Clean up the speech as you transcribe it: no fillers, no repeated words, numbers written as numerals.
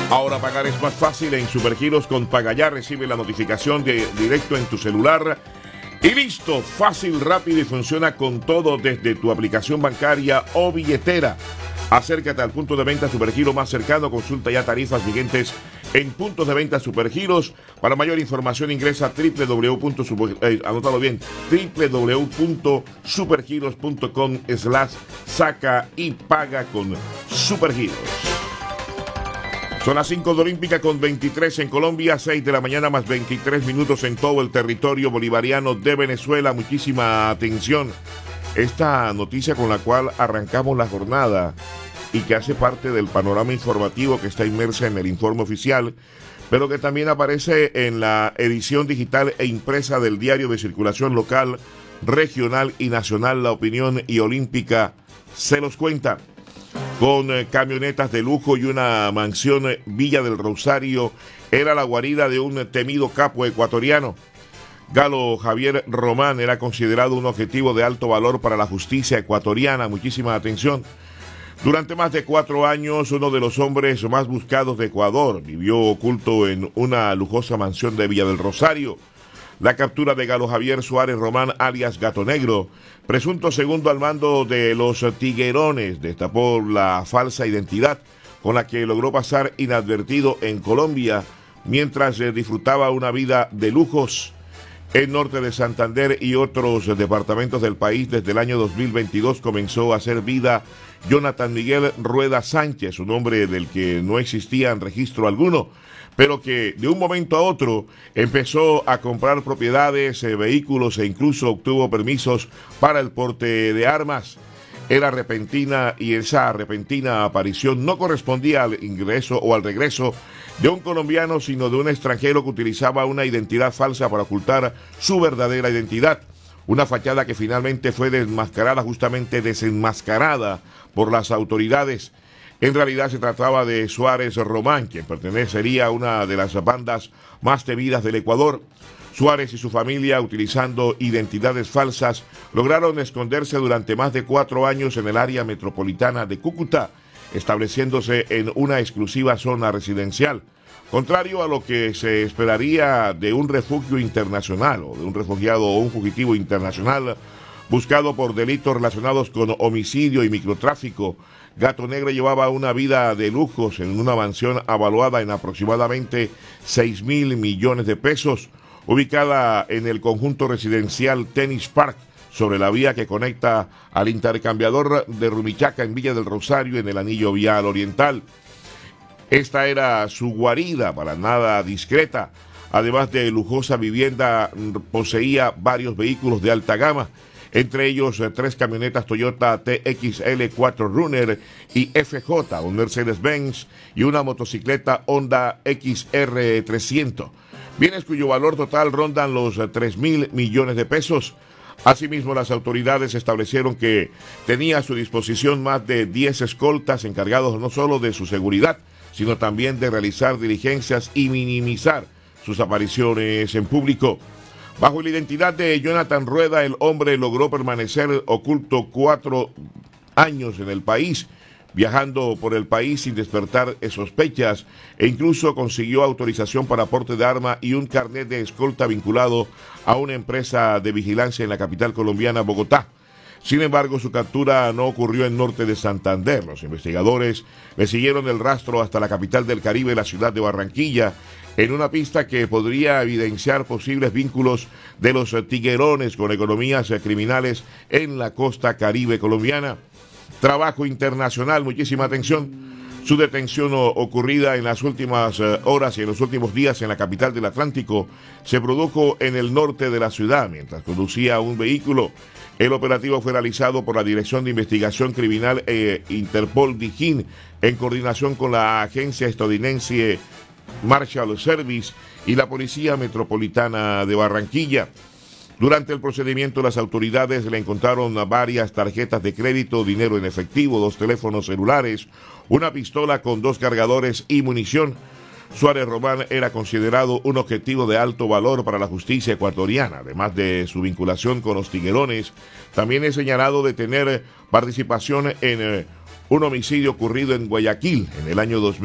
Ahora pagar es más fácil en Supergiros con Pagayá. Recibe la notificación directo en tu celular. Y listo, fácil, rápido y funciona con todo desde tu aplicación bancaria o billetera. Acércate al punto de venta Supergiro más cercano, consulta ya tarifas vigentes en puntos de venta Supergiros. Para mayor información ingresa a www.supergiros.com/saca y paga con Supergiros. Son las 5 de Olímpica con 23 en Colombia, 6 de la mañana más 23 minutos en todo el territorio bolivariano de Venezuela. Muchísima atención. Esta noticia con la cual arrancamos la jornada y que hace parte del panorama informativo que está inmersa en el informe oficial, pero que también aparece en la edición digital e impresa del diario de circulación local, regional y nacional La Opinión y Olímpica se los cuenta. Con camionetas de lujo y una mansión, Villa del Rosario era la guarida de un temido capo ecuatoriano. Galo Javier Román era considerado un objetivo de alto valor para la justicia ecuatoriana. Muchísima atención. Durante más de 4 años, uno de los hombres más buscados de Ecuador vivió oculto en una lujosa mansión de Villa del Rosario. La captura de Galo Javier Suárez Román, alias Gato Negro, presunto segundo al mando de los Tiguerones, destapó la falsa identidad con la que logró pasar inadvertido en Colombia mientras disfrutaba una vida de lujos. El norte de Santander y otros departamentos del país desde el año 2022 comenzó a hacer vida Jonathan Miguel Rueda Sánchez, un hombre del que no existía en registro alguno, pero que de un momento a otro empezó a comprar propiedades, vehículos e incluso obtuvo permisos para el porte de armas. Era repentina y esa repentina aparición no correspondía al ingreso o al regreso de un colombiano, sino de un extranjero que utilizaba una identidad falsa para ocultar su verdadera identidad. Una fachada que finalmente fue desenmascarada por las autoridades. En realidad se trataba de Suárez Román, quien pertenecería a una de las bandas más temidas del Ecuador. Suárez y su familia, utilizando identidades falsas, lograron esconderse durante más de 4 años en el área metropolitana de Cúcuta, estableciéndose en una exclusiva zona residencial. Contrario a lo que se esperaría de un refugio internacional o de un refugiado o un fugitivo internacional buscado por delitos relacionados con homicidio y microtráfico, Gato Negro llevaba una vida de lujos en una mansión avaluada en aproximadamente 6.000 millones de pesos, ubicada en el conjunto residencial Tennis Park, sobre la vía que conecta al intercambiador de Rumichaca en Villa del Rosario en el anillo vial oriental. Esta era su guarida, para nada discreta. Además de lujosa vivienda, poseía varios vehículos de alta gama, entre ellos 3 camionetas Toyota TXL 4Runner y FJ, un Mercedes-Benz y una motocicleta Honda XR 300. Bienes cuyo valor total rondan los 3.000 millones de pesos. Asimismo, las autoridades establecieron que tenía a su disposición más de 10 escoltas encargados no solo de su seguridad, sino también de realizar diligencias y minimizar sus apariciones en público. Bajo la identidad de Jonathan Rueda, el hombre logró permanecer oculto 4 años en el país, viajando por el país sin despertar sospechas, e incluso consiguió autorización para porte de arma y un carnet de escolta vinculado a una empresa de vigilancia en la capital colombiana, Bogotá. Sin embargo, su captura no ocurrió en norte de Santander. Los investigadores le siguieron el rastro hasta la capital del Caribe, la ciudad de Barranquilla, en una pista que podría evidenciar posibles vínculos de los tiguerones con economías criminales en la costa caribe colombiana. Trabajo internacional, muchísima atención. Su detención ocurrida en las últimas horas y en los últimos días en la capital del Atlántico se produjo en el norte de la ciudad mientras conducía un vehículo. El operativo fue realizado por la Dirección de Investigación Criminal Interpol DIJÍN en coordinación con la agencia estadounidense Marshall Service y la Policía Metropolitana de Barranquilla. Durante el procedimiento, las autoridades le encontraron varias tarjetas de crédito, dinero en efectivo, 2 teléfonos celulares, una pistola con 2 cargadores y munición. Suárez Román era considerado un objetivo de alto valor para la justicia ecuatoriana. Además de su vinculación con los tiguerones, también es señalado de tener participación en un homicidio ocurrido en Guayaquil en el año 2000.